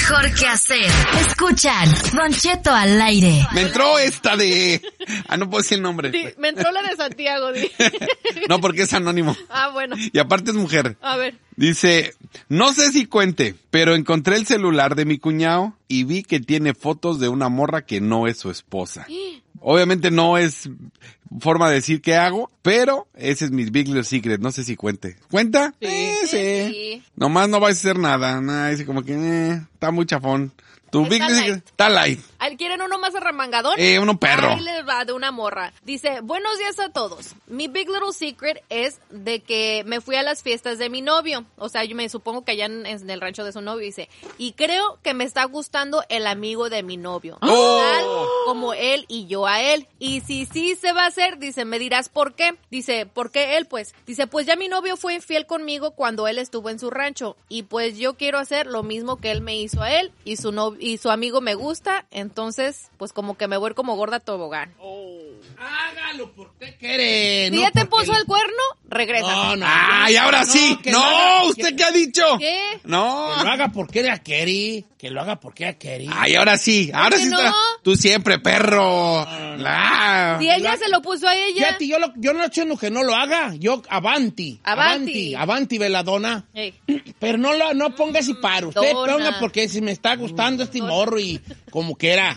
mejor que hacer. Escuchan Don Cheto al aire. Me entró esta de... no puedo decir el nombre. Sí, me entró la de Santiago. No, porque es anónimo. Bueno. Y aparte es mujer. A ver. Dice, no sé si cuente, pero encontré el celular de mi cuñado y vi que tiene fotos de una morra que no es su esposa. Obviamente no es forma de decir qué hago, pero ese es mi Big Little Secret, no sé si cuente. ¿Cuenta? Sí. Nomás no va a hacer nada, dice como que está muy chafón. Tu Big Little Secret está light. ¿Quieren uno más arremangador? Uno perro. Ahí les va, de una morra. Dice, buenos días a todos. Mi Big Little Secret es de que me fui a las fiestas de mi novio. O sea, yo me supongo que allá en el rancho de su novio, dice. Y creo que me está gustando el amigo de mi novio. Tal como él y yo a él. Y si sí se va a hacer, dice, me dirás por qué. Dice, ¿por qué él? Pues, dice, pues ya mi novio fue infiel conmigo cuando él estuvo en su rancho. Y pues yo quiero hacer lo mismo que él me hizo a él. Y su amigo me gusta, entonces, pues como que me voy a ir como gorda tobogán. Hágalo porque quiere. Si ya te puso el cuerno, regresa. No. ¡Ay, ahora sí! ¡No! ¿Usted qué ha dicho? ¿Qué? No. Que lo haga porque ella quiere. Que lo haga porque ella quiere. ¡Ay, ahora sí! Ahora sí no? está. Tú siempre, perro. Si ella se lo puso a ella. Fíjate, yo no estoy que no lo haga. Yo, avanti, veladona. Hey. Pero no ponga ese paro. Usted ponga porque si me está gustando este morro y como quiera.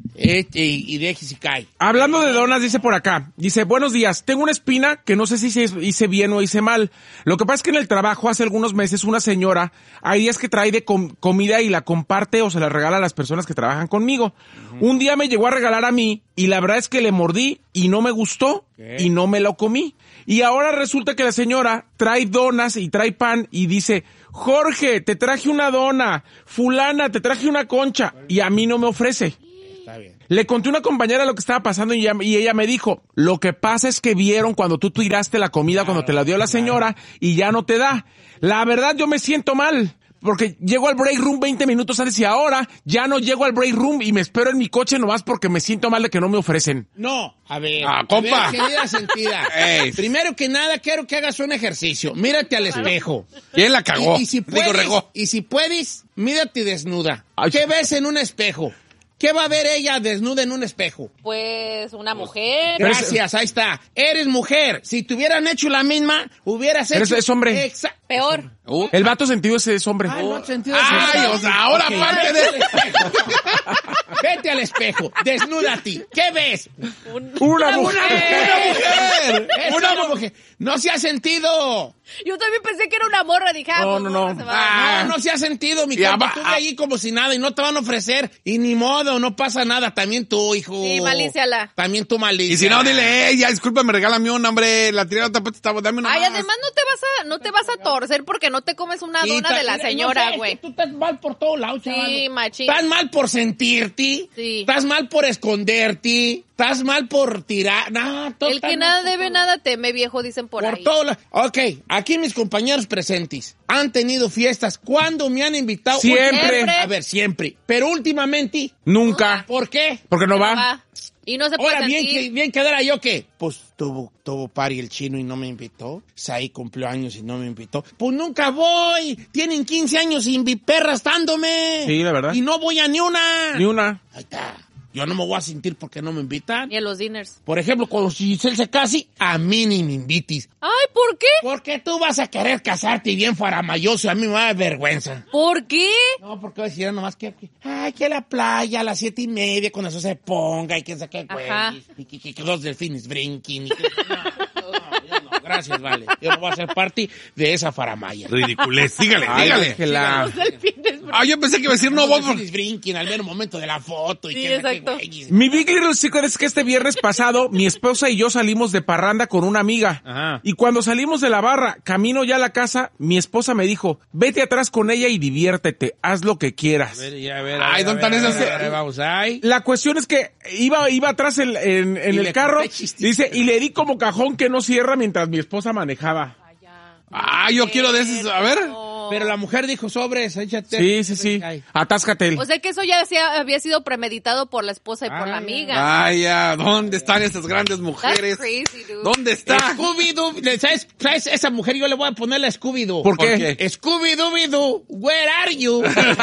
Y deje si cae. Hablando de donas, dice por acá, dice, buenos días, tengo una espina que no sé si hice bien o hice mal. Lo que pasa es que en el trabajo hace algunos meses una señora, hay días que trae de comida y la comparte o se la regala a las personas que trabajan conmigo. Un día me llegó a regalar a mí y la verdad es que le mordí y no me gustó y no me lo comí. Y ahora resulta que la señora trae donas y trae pan y dice, Jorge, te traje una dona, fulana, te traje una concha y a mí no me ofrece. Está bien. Le conté a una compañera lo que estaba pasando y ella me dijo, lo que pasa es que vieron cuando tú tiraste la comida cuando te la dio la señora y ya no te da. La verdad yo me siento mal. Porque llego al break room 20 minutos antes y ahora ya no llego al break room y me espero en mi coche nomás porque me siento mal de que no me ofrecen. No, a ver. Compa. A ver, querida sentida. Primero que nada, quiero que hagas un ejercicio. Mírate al espejo. ¿Quién la cagó? Y si puedes, mírate desnuda. Ay. ¿Qué ves en un espejo? ¿Qué va a ver ella desnuda en un espejo? Pues una mujer. Gracias, ahí está. Eres mujer. Si te hubieran hecho la misma, hubieras hecho... Pero es hombre. Peor. El vato sentido ese es hombre. O sea, ahora aparte de... Vete al espejo, desnúdate. ¿Qué ves? Una mujer. Es una mujer. No se ha sentido. Yo también pensé que era una morra, dije, No se ha sentido, mi compa. Tú ahí como si nada y no te van a ofrecer. Y ni modo, no pasa nada. También tú, hijo. Sí, malíciala. También tú, malicia. Y si no, dile, ya, discúlpame, regálame un hombre. La tirada dame una. Ay, además no te vas a torcer porque no te comes una dona de la señora, güey. Tú estás mal por todos lados, chaval. Sí, machín. Estás mal por sentirte. Sí. Estás mal por esconderte. Estás mal por tirar. El que nada debe, nada teme, viejo, dicen por ahí. Ok, aquí mis compañeros presentes han tenido fiestas. ¿Cuándo me han invitado? Siempre. A ver, siempre. Pero últimamente. Nunca. ¿Por qué? Porque no va. Y no se puede Ahora, sentir. bien quedara yo que, pues, tuvo party el chino y no me invitó. Saí cumplió años y no me invitó. Pues nunca voy. Tienen 15 años sin mi perra estándome. Sí, la verdad. Y no voy a ni una. Ahí está. Yo no me voy a sentir porque no me invitan. Ni a los dinners. Por ejemplo, cuando Giselle se case, a mí ni me invites. Ay, ¿por qué? Porque tú vas a querer casarte bien faramayoso. A mí me da vergüenza. ¿Por qué? No, porque voy a decir nomás que la playa a las 7:30 cuando eso se ponga y que saque güey. Y que los delfines brinquen. No, gracias, vale. Yo no voy a ser parte de esa faramaya. Ridiculez. Dígale. Los delfines. Yo pensé que iba a decir no voy por... brinquen al mero momento de la foto. Y Sí, que exacto. Mi Big Little Secret es que este viernes pasado mi esposa y yo salimos de parranda con una amiga. Ajá. Y cuando salimos de la barra, camino ya a la casa, mi esposa me dijo, vete atrás con ella y diviértete, haz lo que quieras. Ay, ¿dónde están esas? Vamos, ay. La cuestión es que iba atrás en el carro, dice, y le di como cajón que no cierra mientras mi esposa manejaba. Yo quiero de esos, a ver. Pero la mujer dijo sobres, Sí, échate. sí, sí. Atáscate. O sea que eso ya había sido premeditado por la esposa y por la amiga. Vaya, ¿dónde están esas grandes That's mujeres? crazy, dude. ¿Dónde está? Scooby-Doo, ¿sabes? Esa mujer yo le voy a poner la Scooby-Doo. ¿Por qué? Scooby-Doo, where are you?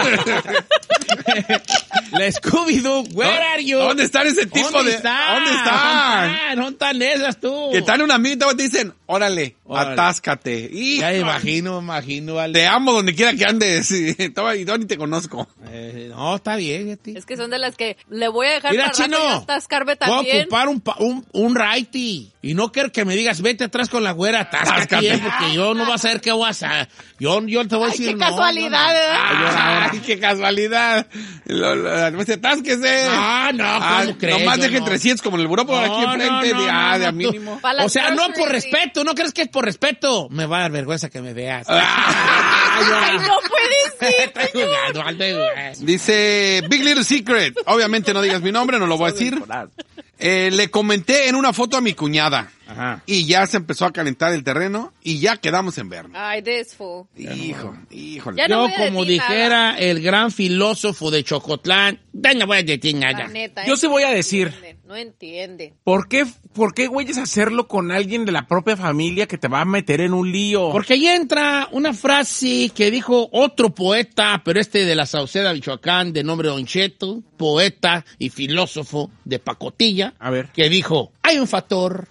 La Scooby-Doo, where are you? ¿Dónde están ese tipo ¿Dónde de...? están? ¿Dónde están? ¿Dónde están esas tú? Que están en una amiga y te dicen, órale, atáscate. Ya Hijo, imagino, vale. te amo donde quiera que andes. Y yo ni te conozco. No, está bien, Es que son de las que le voy a dejar Mira, para rato Chino, y atascarme voy a también. ocupar un righty. Y no quiero que me digas, vete atrás con la güera, atáscate, porque yo no voy a saber qué voy a hacer. Yo te voy a decir, qué no. casualidad, ¿verdad? Ay, qué casualidad. Atásquese. No, ¿cómo crees? Nomás Yo dejen no. 300 como el buró por aquí enfrente. De a tú. mínimo. Pa' las O sea, no por groceries. respeto, ¿no crees que es por respeto? Me va a dar vergüenza que me veas. Ay, no puede ser. Estoy jugando, Aldo. Dice Big Little Secret. Obviamente no digas mi nombre, no lo voy a decir. Le comenté en una foto a mi cuñada. Ajá. Y ya se empezó a calentar el terreno y ya quedamos en vernos. Ay, this fool. Híjole. Ya no Yo, voy a como decir dijera nada. el gran filósofo de Chocotlán, no voy a decir La nada. neta, Yo sí voy a decir. No entiende. ¿Por qué, güeyes, hacerlo con alguien de la propia familia que te va a meter en un lío? Porque ahí entra una frase que dijo otro poeta, pero de la Sauceda, Michoacán, de nombre Don Cheto, poeta y filósofo de pacotilla, A ver. que dijo, hay un factor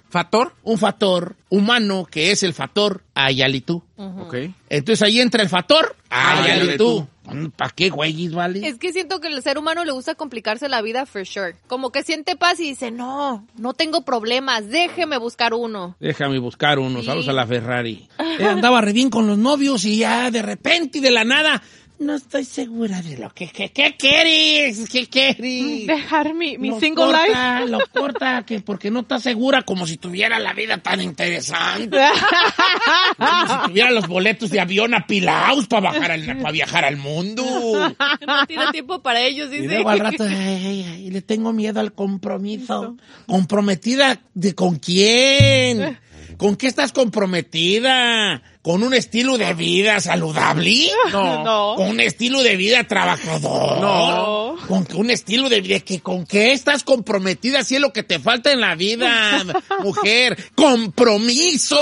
humano que es el factor Ayalitú. Ok. Entonces ahí entra el factor Ayalitú. ¿Para qué, güeyes, vale? Es que siento que el ser humano le gusta complicarse la vida for sure. Como que siente paz y dice, no tengo problemas, déjeme buscar uno. Déjame buscar uno, Sí. saludos a la Ferrari. Andaba re bien con los novios y ya de repente y de la nada, no estoy segura de lo que quieres, ¿qué quieres? Dejar mi Lo single corta, life. Lo corta, que porque no está segura, como si tuviera la vida tan interesante. Como si tuviera los boletos de avión apilados para viajar al mundo. No tiene tiempo para ellos, Y dice. luego al rato, ay, le tengo miedo al compromiso. ¿Comprometida con quién? ¿Con qué estás comprometida? ¿Con un estilo de vida saludable? No. ¿Con un estilo de vida trabajador? No. ¿Con un estilo de vida? ¿Con qué estás comprometida si es lo que te falta en la vida, mujer? ¡Compromiso!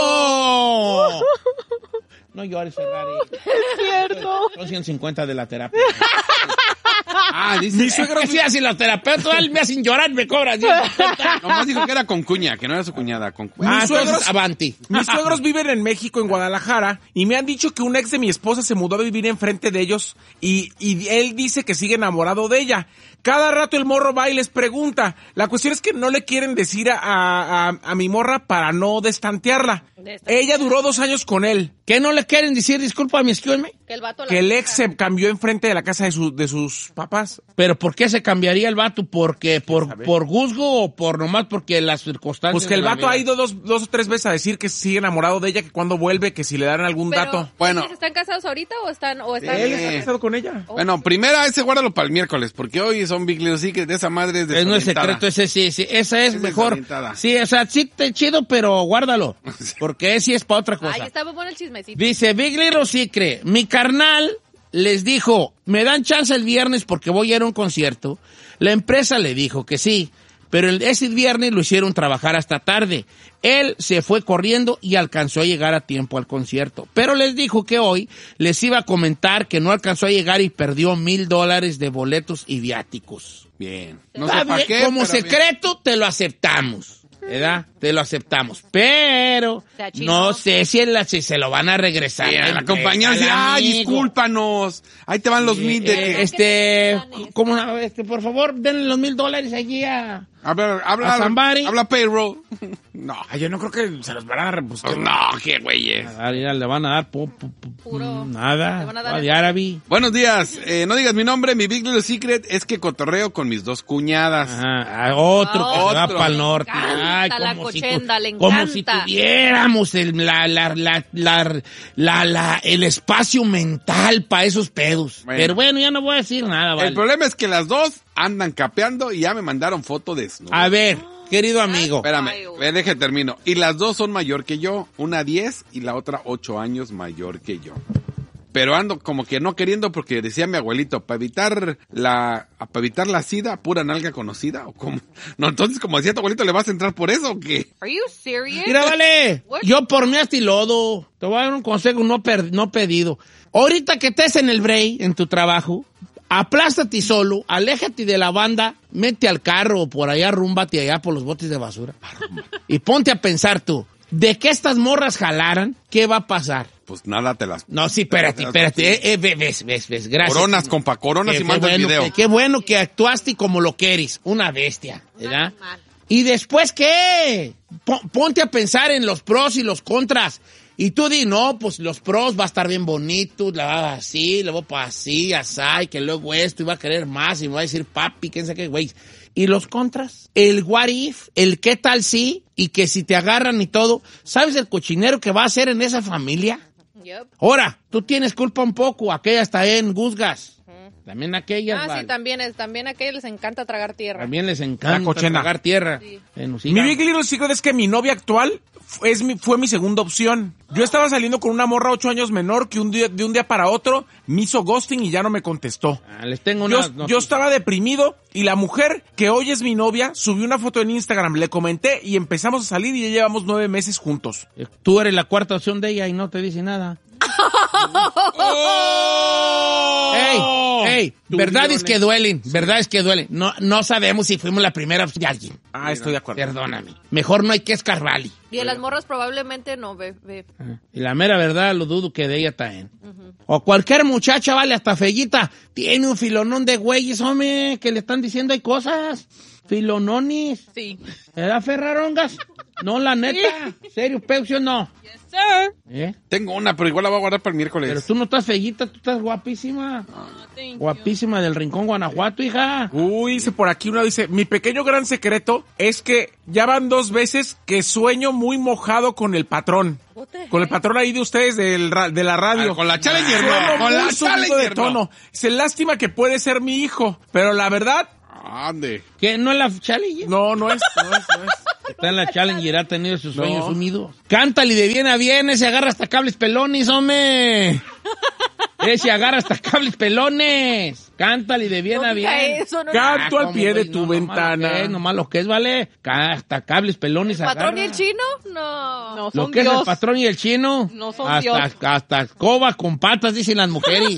No llores, Ferrari. Cierto. Son 150 de la terapia. Dice. Mi suegro sí, así los terapeutas me hacen llorar, me cobran 150. Nomás dijo que era con cuña, que no era su cuñada. Con cuña. Entonces, avanti. Mis suegros viven en México, en Guadalajara, y me han dicho que un ex de mi esposa se mudó a vivir enfrente de ellos y él dice que sigue enamorado de ella. Cada rato el morro va y les pregunta. La cuestión es que no le quieren decir a mi morra para no destantearla. Ella duró 2 años con él. ¿Qué no le quieren decir? Disculpa, mi excuse? Que el vato la Que el ex busca. se cambió enfrente de la casa de sus papás. ¿Pero por qué se cambiaría el vato? ¿Porque por juzgo o por nomás porque las circunstancias? Pues que el de la vato ha vida? ido dos o tres veces a decir que sigue enamorado de ella, que cuando vuelve, que si le dan algún Pero, dato. Bueno. ¿ellos ¿están casados ahorita o están? Él está casado con ella. Bueno, primera ese guárdalo para el miércoles, porque hoy son Big Little Secret de esa madre es No es desorientada. secreto, ese sí, esa es mejor. desorientada. Sí, o sea, sí te chido, pero guárdalo. Porque ese es para otra cosa. Ay, estaba bueno el chismecito. Dice Big Little Secret, mi carnal les dijo, ¿me dan chance el viernes porque voy a ir a un concierto? La empresa le dijo que sí, pero ese viernes lo hicieron trabajar hasta tarde. Él se fue corriendo y alcanzó a llegar a tiempo al concierto. Pero les dijo que hoy les iba a comentar que no alcanzó a llegar y perdió $1,000 de boletos y viáticos. Bien. No Está sé para bien, qué. como pero bien. secreto te lo aceptamos. ¿Verdad? Te lo aceptamos. Pero sea, chino. no sé si se lo van a regresar. Bien, a la compañía dice, ay, discúlpanos. Ahí te van los 1,000 de... ¿cómo? Por favor, denle los $1,000 allí a Habla somebody. payroll. No. Ay, yo no creo que se los van a dar. Pues, Pues no, qué güeyes. le van a dar Puro. nada. Le van a dar De árabe. Buenos días. No digas mi nombre. Mi Big Little Secret es que cotorreo con mis 2 cuñadas. Ajá, otro que se va Otro. para el norte. Le encanta Ay, la como si cochenda, le como si encanta. tuviéramos el espacio mental para esos pedos. Bueno. Pero bueno, ya no voy a decir nada, vale. El problema es que las 2 andan capeando y ya me mandaron foto de desnudo. A ver, querido amigo. Espérame, Ay, deje termino. Y las 2 son mayor que yo. Una 10 y la otra 8 años mayor que yo. pero ando como que no queriendo porque decía mi abuelito, para evitar la sida, pura nalga conocida, o como. No, entonces como decía tu abuelito, ¿le vas a entrar por eso o qué? Are you serious? Mira, vale, What? yo por mí hasta y lodo. Te voy a dar un consejo no pedido. Ahorita que estés en el break, en tu trabajo, aplástate solo, aléjate de la banda, mete al carro o por allá, rúmbate allá por los botes de basura. Y ponte a pensar tú, ¿de qué estas morras jalaran? ¿Qué va a pasar? Pues nada, te las... No, sí, espérate. Ves, gracias. Coronas, compa, coronas y manda el video. Qué bueno que actuaste como lo que eres, una bestia, ¿verdad? Mal. ¿Y después qué? Ponte a pensar en los pros y los contras. Y tú di, no, pues los pros va a estar bien bonito, la va así, luego para así, así, que luego esto, y va a querer más, y me va a decir papi, quién sabe qué, güey. ¿Y los contras? El what if, el qué tal sí, y que si te agarran y todo. ¿Sabes el cochinero que va a hacer en esa familia? Yep. Ahora, tú tienes culpa un poco, aquella está en Guzgas. También aquellas, Ah, vale. sí, también a aquellos les encanta tragar tierra. También les La encanta cochena. tragar tierra. Sí. Mi Big Little Secret es que mi novia actual fue mi segunda opción. Yo estaba saliendo con una morra 8 años menor que de un día para otro me hizo ghosting y ya no me contestó. Les tengo una Yo estaba deprimido y la mujer que hoy es mi novia subió una foto en Instagram, le comenté y empezamos a salir y ya llevamos 9 meses juntos. Tú eres la cuarta opción de ella y no te dice nada. Ey, verdad es que duelen. No sabemos si fuimos la primera opción de alguien. Ah, estoy de acuerdo. Perdóname. Mejor no hay que escarbarle. Y de las morras probablemente no, ve. Y la mera verdad, lo dudo que de ella también. O cualquier muchacha, vale, hasta fellita, tiene un filonón de güeyes, hombre, que le están diciendo hay cosas. Filononis. Sí. ¿Verdad, Ferrarongas? No, la neta. ¿Serio, Peucio, no? Sir. Tengo una, pero igual la voy a guardar para el miércoles. Pero tú no estás fellita, tú estás guapísima. Guapísima del Rincón, Guanajuato, hija. Uy, dice por aquí una, dice, mi pequeño gran secreto es que ya van 2 veces que sueño muy mojado con el patrón. What the Con el heck? patrón ahí de ustedes de la radio. Ah, con la Challenger, Sueno no, con muy la subido de Challenger, no. tono. Se lástima que puede ser mi hijo, pero la verdad, Ande. ¿Qué? ¿No es la Challenger? no es. Está en la Challenger, ha tenido sus No. sueños unidos. Cántale de bien a bien, ese agarra hasta cables pelones, hombre. Ese agarra hasta cables pelones. Cántale de bien No a diga bien. eso, no. Canto al ¿cómo, pie de güey? tu No, ventana. Nomás lo que es, vale. Hasta cables pelones ¿El patrón y agarra. el chino? No. No, Lo son que es el Dios. patrón y el chino. No son hasta, Dios. hasta escoba con patas, dicen las mujeres.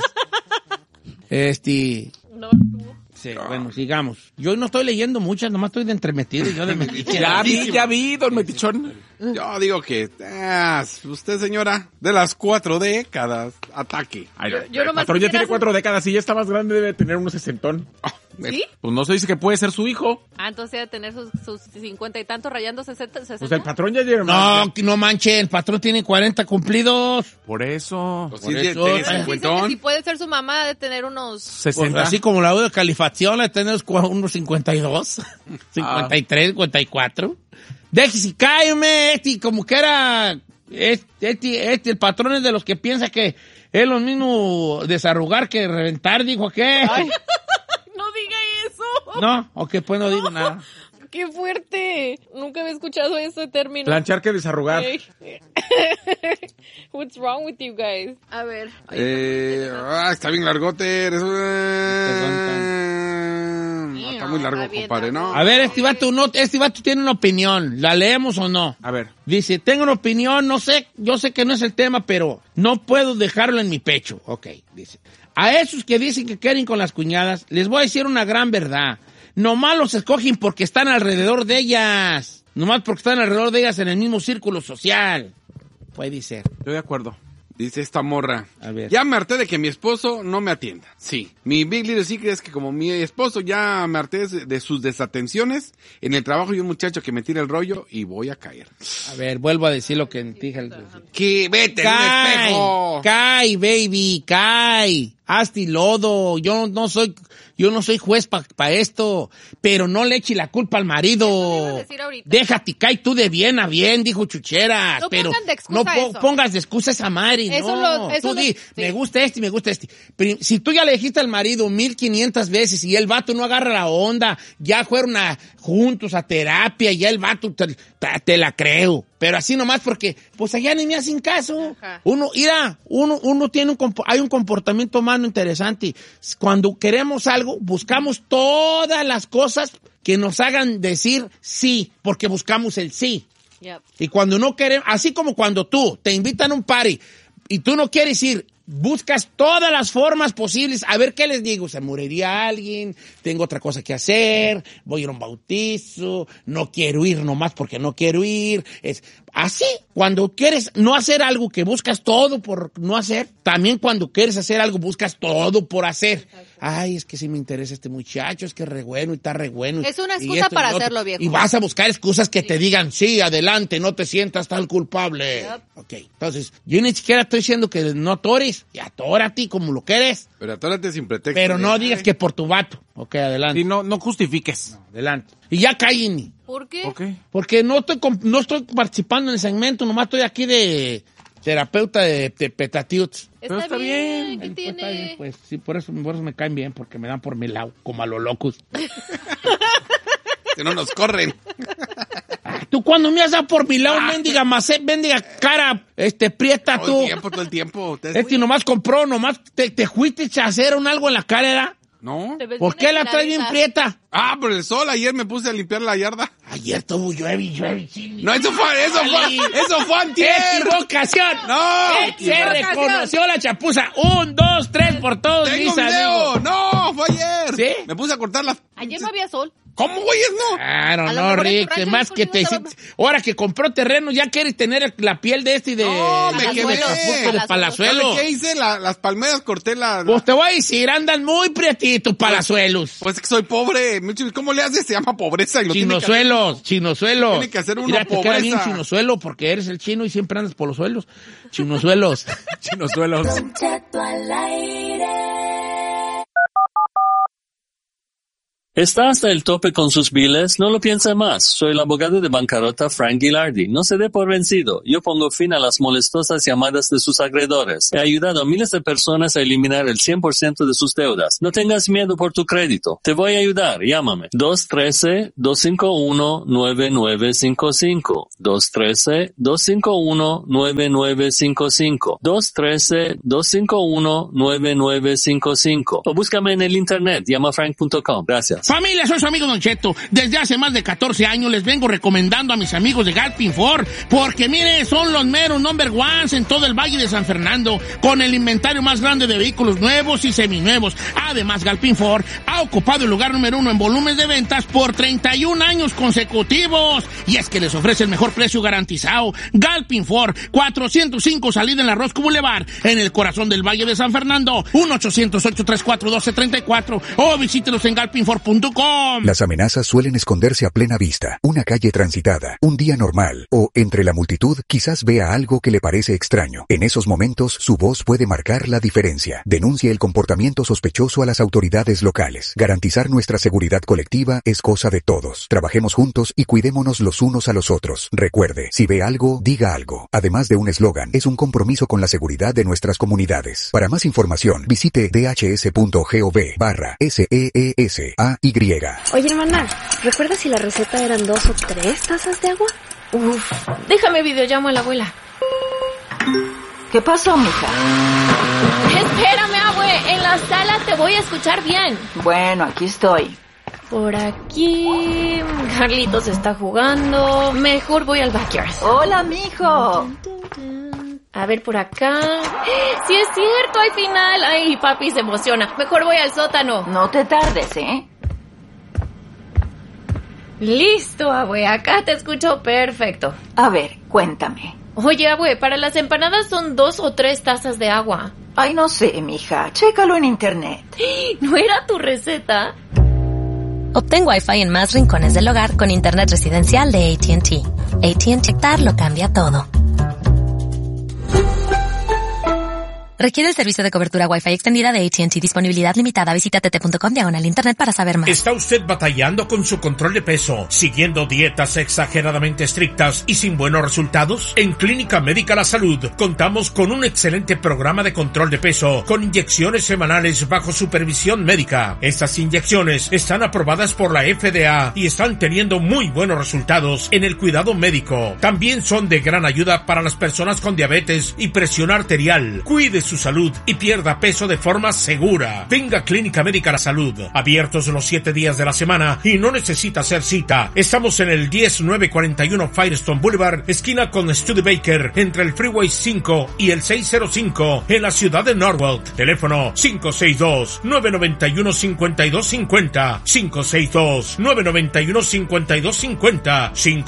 No. Sí, bueno, sigamos. Yo no estoy leyendo muchas, nomás estoy de entremetido y yo de metiche. Ya vi, don Metichón. Yo digo que usted, señora, de las 4 décadas, ataque. Yo El nomás patrón ya quisiera tiene hacer- 4 décadas y ya está más grande, debe tener unos 60. ¿Sí? Pues no se dice que puede ser su hijo. Ah, entonces debe tener sus 50 y tantos rayando 60. Pues el patrón ya lleva No, no manchen, el patrón tiene 40 cumplidos. Por eso. Pues Por sí, eso, tiene sí, Dice que 50. si puede ser su mamá, de tener unos... 60. Pues así como la de calificación, le tenemos unos 52, 53, 54. Déjese, cállame, como que era, el patrón es de los que piensa que es lo mismo desarrugar que reventar, dijo que. No diga eso. No, ok, pues no digo nada. Qué fuerte. Nunca había escuchado ese término. Planchar que desarrugar. Ey. What's wrong with you guys? A ver. Está bien largote. Eres no, está muy largo, Está bien compadre, ¿no? largo. A ver, este vato tiene una opinión, ¿la leemos o no? A ver. Dice, tengo una opinión, no sé, yo sé que no es el tema, pero no puedo dejarlo en mi pecho. Ok, dice. A esos que dicen que quieren con las cuñadas, les voy a decir una gran verdad. Nomás los escogen porque están alrededor de ellas. Nomás porque están alrededor de ellas en el mismo círculo social. Puede ser. Estoy de acuerdo. Dice esta morra. A ver. Ya me harté de que mi esposo no me atienda. Sí. Mi Big Little Secret es que como mi esposo ya me harté de sus desatenciones, en el trabajo hay un muchacho que me tira el rollo y voy a caer. A ver, vuelvo a decir lo que dije al principio. Que vete en un espejo. Cae, baby, cae. Hazte y lodo. Yo no soy juez para esto, pero no le eche la culpa al marido. Eso iba a decir ahorita. Déjate, cae tú de bien a bien, dijo Chucheras. No pero pongan de excusa no eso. pongas de excusa esa madre, Eso no. eso Tú di, sí. me gusta este y me gusta este. Pero si tú ya le dijiste al marido 1500 veces y el vato no agarra la onda, ya fueron juntos a terapia, ya el vato te la creo. Pero así nomás porque, pues allá ni me hacen caso. Ajá. Uno tiene hay un comportamiento humano interesante. Cuando queremos algo, buscamos todas las cosas que nos hagan decir sí, porque buscamos el sí. Yep. Y cuando no queremos, así como cuando tú te invitan a un party y tú no quieres ir, buscas todas las formas posibles. A ver qué les digo. Se moriría alguien, tengo otra cosa que hacer, voy a ir a un bautizo, no quiero ir nomás porque no quiero ir. Es así. Cuando quieres no hacer algo, que buscas todo por no hacer. También cuando quieres hacer algo, buscas todo por hacer. Ay, es que sí me interesa este muchacho, es que es re bueno y está re bueno. Es una y excusa esto para y lo otro. hacerlo, viejo. Y vas a buscar excusas que te digan, sí, adelante, no te sientas tan culpable. Yep. Ok, entonces, yo ni siquiera estoy diciendo que no atores, y atórate como lo quieres, Pero atórate sin pretexto. pero no digas que por tu vato. Ok, adelante. Y no justifiques. Adelante. Y ya callen, ¿Por qué? ¿Ok? porque no estoy participando en el segmento, nomás estoy aquí de terapeuta de petatiuts. Pero está bien. ¿Qué Pues, tiene? está bien, pues sí, por eso me caen bien, porque me dan por mi lado, como a los locos. Que no nos corren. Tú cuando me has dado por mi lado, mendiga cara, prieta tú. Todo el tiempo. Nomás compró, nomás te fuiste a hacer algo en la cara, ¿era? ¿No? Te ves ¿Por bien qué la traes bien enfiladita. prieta? Ah, por el sol. Ayer me puse a limpiar la yarda. Ayer estuvo llueve, sí. No, eso fue antier. ¡Equivocación! No. Se reconoció la chapuza. 1, 2, 3 por todos Tengo mis video. amigos. No, fue ayer. ¿Sí? Me puse a cortar las... Ayer no había sol. ¿Cómo, güeyes, no? Claro, A lo no, mejor en tu Rick, rancho más no que te estaba- ahora que compró terreno, ya quieres tener la piel de y de... No, me de quedé. Acapulco, de Palazuelos. ¿Sabes qué hice? Las palmeras corté las... Pues te voy a decir, andan muy prietitos Palazuelos. Pues es que soy pobre. ¿Cómo le haces? Se llama pobreza. Y lo tiene que hacer- Chinosuelos. Tiene que hacer uno Mira, te queda bien pobreza. chinosuelo porque eres el chino y siempre andas por los suelos. Chinosuelos. Chinosuelos. ¿Está hasta el tope con sus biles? No lo piense más. Soy el abogado de bancarrota Frank Gilardi. No se dé por vencido. Yo pongo fin a las molestosas llamadas de sus acreedores. He ayudado a miles de personas a eliminar el 100% de sus deudas. No tengas miedo por tu crédito. Te voy a ayudar. Llámame. 213-251-9955. 213-251-9955. 213-251-9955. O búscame en el internet. Llamafrank.com. Gracias. Familia, soy su amigo Don Cheto. Desde hace más de 14 años les vengo recomendando a mis amigos de Galpin Ford, porque mire, son los meros number ones en todo el Valle de San Fernando, con el inventario más grande de vehículos nuevos y seminuevos. Además, Galpin Ford ha ocupado el lugar número 1 en volúmenes de ventas por 31 años consecutivos. Y es que les ofrece el mejor precio garantizado. Galpin Ford, 405 salida en la Rosco Boulevard, en el corazón del Valle de San Fernando. 1-800-834-1234 o visítelos en galpinford.com. Las amenazas suelen esconderse a plena vista, una calle transitada, un día normal, o entre la multitud quizás vea algo que le parece extraño. En esos momentos, su voz puede marcar la diferencia. Denuncie el comportamiento sospechoso a las autoridades locales. Garantizar nuestra seguridad colectiva es cosa de todos. Trabajemos juntos y cuidémonos los unos a los otros. Recuerde, si ve algo, diga algo. Además de un eslogan, es un compromiso con la seguridad de nuestras comunidades. Para más información, visite dhs.gov/SEESA. Oye, hermana, ¿recuerdas si la receta eran 2 o 3 tazas de agua? Uf, déjame videollamo a la abuela. ¿Qué pasó, mija? Espérame, abue, en la sala te voy a escuchar bien. Bueno, aquí estoy. Por aquí... Carlitos está jugando. Mejor voy al backyard. Hola, mijo. A ver, por acá... ¡Sí es cierto, al final! Ay, papi se emociona. Mejor voy al sótano. No te tardes, ¿eh? Listo, abue, acá te escucho perfecto. A ver, cuéntame. Oye, abue, para las empanadas son 2 o 3 tazas de agua. Ay, no sé, mija. Chécalo en internet. ¿No era tu receta? Obtén Wi-Fi en más rincones del hogar con internet residencial de AT&T. AT&T lo cambia todo. Requiere el servicio de cobertura Wi-Fi extendida de AT&T. Disponibilidad limitada. Visita tt.com/internet para saber más. ¿Está usted batallando con su control de peso, siguiendo dietas exageradamente estrictas y sin buenos resultados? En Clínica Médica La Salud contamos con un excelente programa de control de peso con inyecciones semanales bajo supervisión médica. Estas inyecciones están aprobadas por la FDA y están teniendo muy buenos resultados en el cuidado médico. También son de gran ayuda para las personas con diabetes y presión arterial. Cuide su salud y pierda peso de forma segura. Venga a Clínica Médica La Salud. Abiertos los 7 días de la semana y no necesita hacer cita. Estamos en el 10941 Firestone Boulevard, esquina con Studebaker, entre el Freeway 5 y el 605 en la ciudad de Norwalk. Teléfono 562-991-5250. 562-991-5250.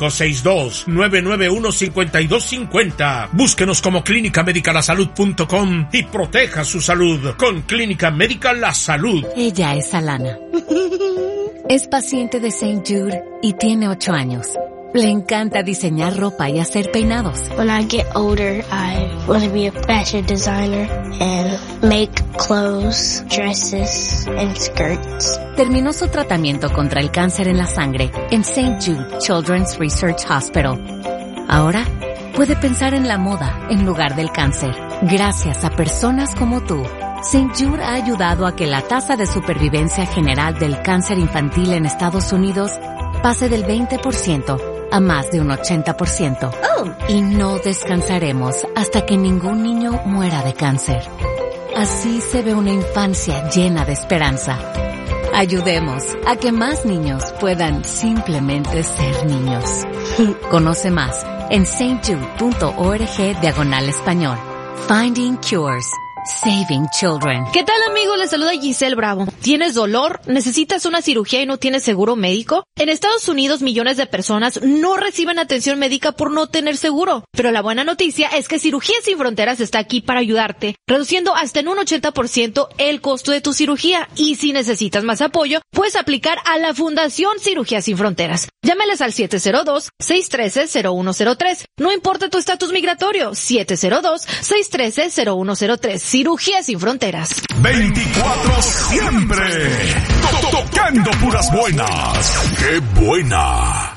562-991-5250. Búsquenos como clínicamedicalasalud.com y proteja su salud con Clínica Médica La Salud. Ella es Alana. Es paciente de St. Jude y tiene 8 años. Le encanta diseñar ropa y hacer peinados. When I get older, I want to be a fashion designer and make clothes, dresses, and skirts. Terminó su tratamiento contra el cáncer en la sangre en St. Jude Children's Research Hospital. Ahora puede pensar en la moda en lugar del cáncer. Gracias a personas como tú, St. Jude ha ayudado a que la tasa de supervivencia general del cáncer infantil en Estados Unidos pase del 20% a más de un 80%. Y no descansaremos hasta que ningún niño muera de cáncer. Así se ve una infancia llena de esperanza. Ayudemos a que más niños puedan simplemente ser niños. Conoce más en stjude.org/español. Finding Cures. Saving Children. ¿Qué tal, amigos? Les saluda Giselle Bravo. ¿Tienes dolor? ¿Necesitas una cirugía y no tienes seguro médico? En Estados Unidos, millones de personas no reciben atención médica por no tener seguro. Pero la buena noticia es que Cirugías Sin Fronteras está aquí para ayudarte, reduciendo hasta en un 80% el costo de tu cirugía. Y si necesitas más apoyo, puedes aplicar a la Fundación Cirugías Sin Fronteras. Llámeles al 702-613-0103. No importa tu estatus migratorio, 702-613-0103. Cirugías Sin Fronteras. 24 siempre. Tocando puras buenas. ¡Qué buena!